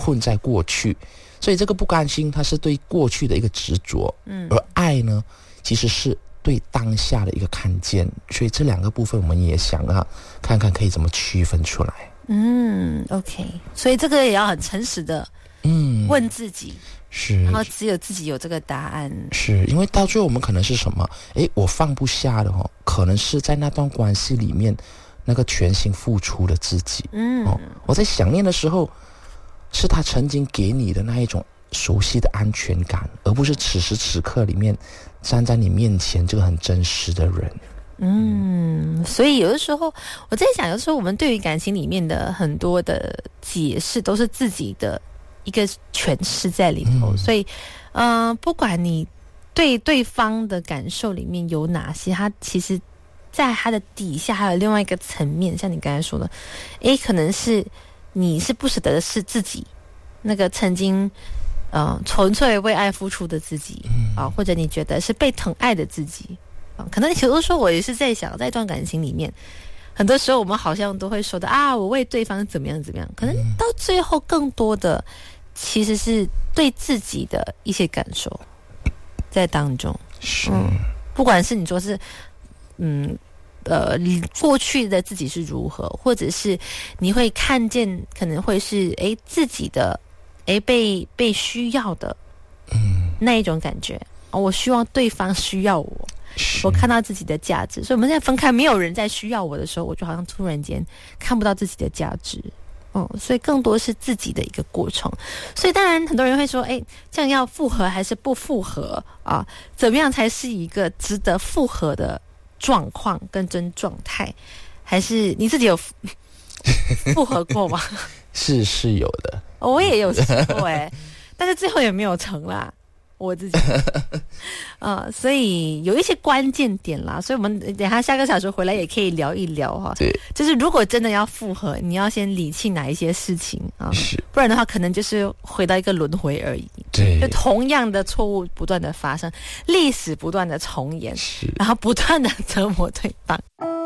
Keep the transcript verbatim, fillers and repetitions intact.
困在过去，所以这个不甘心它是对过去的一个执着，嗯，而爱呢其实是对当下的一个看见，所以这两个部分我们也想要看看可以怎么区分出来。 嗯 OK， 所以这个也要很诚实的嗯问自己，是，然后只有自己有这个答案。 是因为到最后我们可能是什么，诶，我放不下的哦，可能是在那段关系里面那个全心付出的自己。嗯、哦，我在想念的时候是他曾经给你的那一种熟悉的安全感，而不是此时此刻里面站在你面前这个很真实的人。 嗯，所以有的时候我在想，有的时候我们对于感情里面的很多的解释都是自己的一个诠释在里头，嗯、所以嗯、呃，不管你对对方的感受里面有哪些，他其实在他的底下还有另外一个层面，像你刚才说的，诶，可能是你是不舍得的是自己那个曾经呃纯粹为爱付出的自己啊、呃，或者你觉得是被疼爱的自己。可能有的时候我也是在想，在一段感情里面，很多时候我们好像都会说的啊，我为对方怎么样怎么样，可能到最后更多的其实是对自己的一些感受在当中。 是， 嗯，不管是你说是嗯呃过去的自己是如何，或者是你会看见可能会是诶自己的诶被被需要的嗯那一种感觉，哦，我希望对方需要我，我看到自己的价值，所以我们现在分开，没有人在需要我的时候，我就好像突然间看不到自己的价值。嗯，所以更多是自己的一个过程。所以当然很多人会说，哎，这样要复合还是不复合啊？怎么样才是一个值得复合的状况跟真状态？还是你自己有复合过吗？ 是是有的， 我也有试过哎、欸，但是最后也没有成啦。我自己，呃，所以有一些关键点啦，所以我们等一下下个小时回来也可以聊一聊哈。 对， 就是如果真的要复合，你要先理清哪一些事情啊， 是， 不然的话可能就是回到一个轮回而已。 对， 就同样的错误不断的发生，历史不断的重演， 是， 然后不断的折磨对方。